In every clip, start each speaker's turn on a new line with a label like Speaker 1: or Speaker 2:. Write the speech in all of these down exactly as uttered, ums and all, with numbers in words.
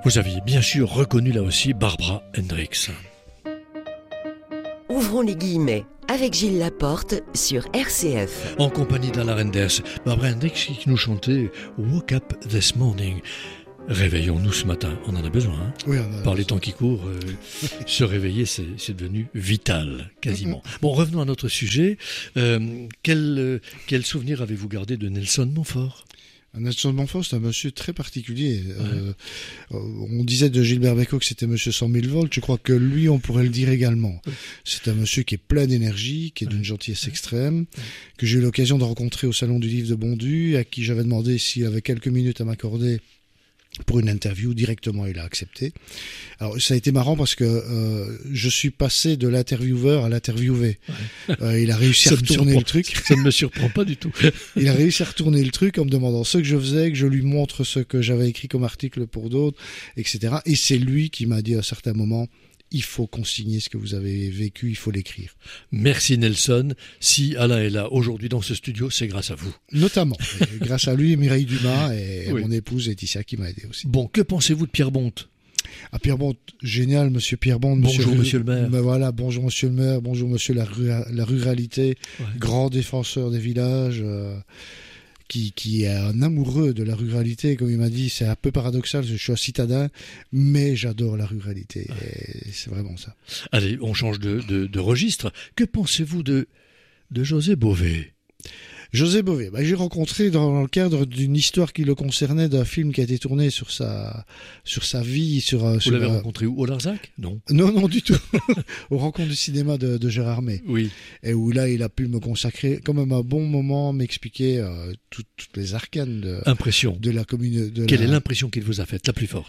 Speaker 1: Vous aviez bien sûr reconnu là aussi Barbara Hendricks.
Speaker 2: Ouvrons les guillemets avec Gilles Laporte sur R C F.
Speaker 1: En compagnie d'Alain Renders, Barbara Hendricks qui nous chantait Woke Up This Morning. Réveillons-nous ce matin, on en a besoin. Hein
Speaker 3: oui, on a...
Speaker 1: Par les temps qui courent, euh, se réveiller, c'est, c'est devenu vital, quasiment. Bon, revenons à notre sujet. Euh, quel, euh, quel souvenir avez-vous gardé de Nelson Montfort ?
Speaker 3: Nelson Montfort, c'est un monsieur très particulier.
Speaker 1: Ouais.
Speaker 3: Euh, on disait de Gilbert Bécaud que c'était monsieur cent mille volts. Je crois que lui, on pourrait le dire également. Ouais. C'est un monsieur qui est plein d'énergie, qui est ouais. d'une gentillesse ouais. extrême, ouais. que j'ai eu l'occasion de rencontrer au Salon du Livre de Bondu, à qui j'avais demandé s'il avait quelques minutes à m'accorder pour une interview. Directement, il a accepté. Alors, ça a été marrant parce que euh, je suis passé de l'intervieweur à l'interviewé. Ouais. Euh, il a réussi à retourner le truc.
Speaker 1: Ça ne me surprend pas du tout.
Speaker 3: Il a réussi à retourner le truc en me demandant ce que je faisais, que je lui montre ce que j'avais écrit comme article pour d'autres, et cetera. Et c'est lui qui m'a dit à un certain moment, il faut consigner ce que vous avez vécu, il faut l'écrire.
Speaker 1: Merci Nelson. Si Alain est là aujourd'hui dans ce studio, c'est grâce à vous.
Speaker 3: Notamment. Grâce à lui et Mireille Dumas et oui. mon épouse Laetitia qui m'a aidé aussi.
Speaker 1: Bon, que pensez-vous de Pierre Bonte ?
Speaker 3: Ah, Pierre Bonte, génial, monsieur Pierre Bonte.
Speaker 1: Bonjour, monsieur, monsieur le maire.
Speaker 3: Ben voilà, bonjour, monsieur le maire, bonjour, monsieur la, rura- la ruralité, ouais. grand défenseur des villages, euh, qui, qui est un amoureux de la ruralité, comme il m'a dit. C'est un peu paradoxal, je suis un citadin, mais j'adore la ruralité. Ouais. Et c'est vraiment ça.
Speaker 1: Allez, on change de, de, de registre. Que pensez-vous de, de José Bové ?
Speaker 3: José Bové, bah, j'ai rencontré dans le cadre d'une histoire qui le concernait, d'un film qui a été tourné sur sa, sur sa vie. Sur,
Speaker 1: Vous
Speaker 3: sur
Speaker 1: l'avez
Speaker 3: un...
Speaker 1: rencontré où ? Au Larzac ? Non.
Speaker 3: Non, non, du tout. Aux rencontres du cinéma de, de Gérard May.
Speaker 1: Oui.
Speaker 3: Et où là, il a pu me consacrer quand même un bon moment, m'expliquer euh, tout, toutes les arcanes de,
Speaker 1: Impression.
Speaker 3: de la commune. De
Speaker 1: Quelle
Speaker 3: la...
Speaker 1: est l'impression qu'il vous a faite, la plus forte ?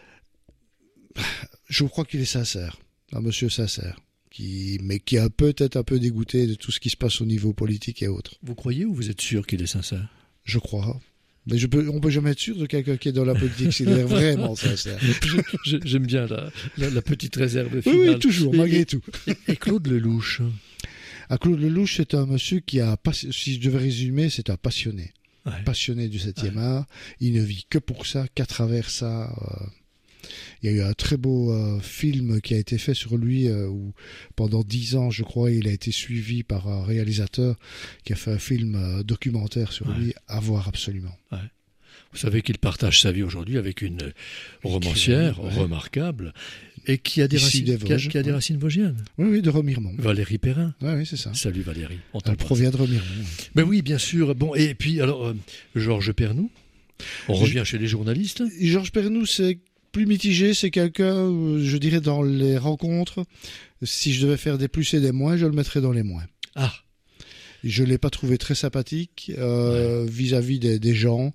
Speaker 3: Je crois qu'il est sincère, un monsieur sincère. Qui, mais qui a peut-être un peu dégoûté de tout ce qui se passe au niveau politique et autres.
Speaker 1: Vous croyez ou vous êtes sûr qu'il est sincère ?
Speaker 3: Je crois. Mais je peux, on peut jamais être sûr de quelqu'un qui est dans la politique, s'il est vraiment sincère.
Speaker 1: je, je, j'aime bien la, la, la petite réserve finale.
Speaker 3: Oui, oui toujours, et, malgré
Speaker 1: et,
Speaker 3: tout.
Speaker 1: Et, et Claude Lelouch ?
Speaker 3: Ah, Claude Lelouch, c'est un monsieur qui a, si je devais résumer, c'est un passionné.
Speaker 1: Ouais.
Speaker 3: Passionné du septième
Speaker 1: ouais.
Speaker 3: art. Il ne vit que pour ça, qu'à travers ça. Euh... Il y a eu un très beau euh, film qui a été fait sur lui euh, où pendant dix ans, je crois, il a été suivi par un réalisateur qui a fait un film euh, documentaire sur ouais. lui, à voir absolument.
Speaker 1: Ouais. Vous savez qu'il partage sa vie aujourd'hui avec une romancière ouais. remarquable et qui a des, racines, qui a, qui a des racines vosgiennes.
Speaker 3: Oui, oui, de Remiremont.
Speaker 1: Valérie Perrin.
Speaker 3: Oui, oui, c'est ça.
Speaker 1: Salut Valérie.
Speaker 3: On Elle provient de Remiremont. Oui.
Speaker 1: Ben oui, bien sûr. Bon, et puis alors, euh, Georges Pernoud. On revient je... chez les journalistes.
Speaker 3: Georges Pernoud, c'est plus mitigé, c'est quelqu'un, je dirais, dans les rencontres, si je devais faire des plus et des moins, je le mettrais dans les moins.
Speaker 1: Ah.
Speaker 3: Je ne l'ai pas trouvé très sympathique euh, ouais. vis-à-vis des, des gens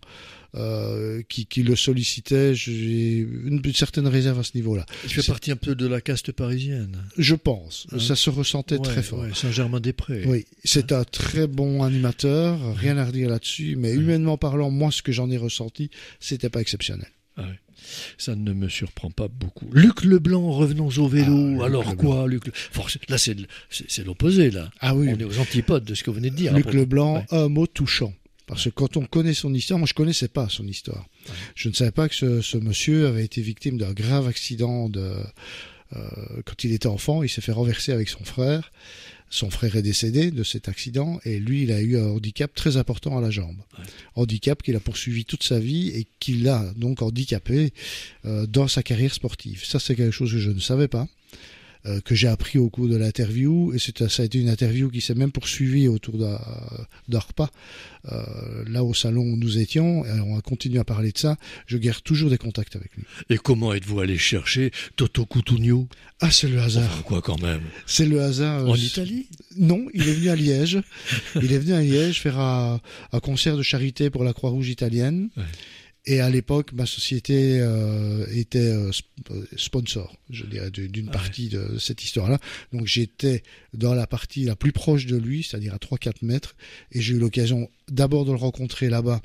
Speaker 3: euh, qui, qui le sollicitaient. J'ai une, une certaine réserve à ce niveau-là.
Speaker 1: Il fait c'est... partie un peu de la caste parisienne.
Speaker 3: Je pense. Hein? Ça se ressentait
Speaker 1: ouais,
Speaker 3: très fort.
Speaker 1: Ouais, Saint-Germain-des-Prés.
Speaker 3: Oui, c'est hein? un très bon animateur, rien à redire là-dessus, mais ouais. humainement parlant, moi, ce que j'en ai ressenti, c'était pas exceptionnel.
Speaker 1: Ah ouais. Ça ne me surprend pas beaucoup. Luc Leblanc, revenons au vélo. Ah, alors quoi, Luc Le... Là, c'est, c'est, c'est l'opposé, là.
Speaker 3: Ah oui.
Speaker 1: On est aux antipodes de ce que vous venez de dire.
Speaker 3: Luc Leblanc, ouais. un mot touchant. Parce que quand on connaît son histoire, moi je ne connaissais pas son histoire. Ouais. Je ne savais pas que ce, ce monsieur avait été victime d'un grave accident de, euh, quand il était enfant. Il s'est fait renverser avec son frère. Son frère est décédé de cet accident et lui, il a eu un handicap très important à la jambe. Ouais. Handicap qu'il a poursuivi toute sa vie et qui l'a donc handicapé euh, dans sa carrière sportive. Ça, c'est quelque chose que je ne savais pas, euh, que j'ai appris au cours de l'interview. Et c'est, ça a été une interview qui s'est même poursuivie autour d'un, d'un repas. Euh, là, au salon où nous étions, et on a continué à parler de ça. Je garde toujours des contacts avec lui.
Speaker 1: Et comment êtes-vous allé chercher Toto Cutugno ?
Speaker 3: Ah, c'est le hasard.
Speaker 1: Enfin, quoi, quand même ?
Speaker 3: C'est le hasard.
Speaker 1: En euh, Italie ?
Speaker 3: Non, il est venu à Liège. Il est venu à Liège faire un, un concert de charité pour la Croix-Rouge italienne. Ouais. Et à l'époque, ma société euh, était euh, sponsor, je dirais, d'une ouais. partie de cette histoire-là. Donc j'étais dans la partie la plus proche de lui, c'est-à-dire à trois à quatre mètres. Et j'ai eu l'occasion d'abord de le rencontrer là-bas.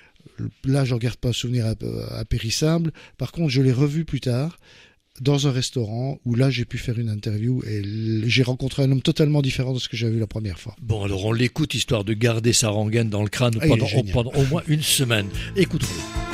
Speaker 3: Là, je ne garde pas un souvenir impérissable. Par contre, je l'ai revu plus tard dans un restaurant où là j'ai pu faire une interview et j'ai rencontré un homme totalement différent de ce que j'avais vu la première fois.
Speaker 1: Bon, alors on l'écoute histoire de garder sa rengaine dans le crâne ah, pendant, pendant au moins une semaine. Écoutons-le.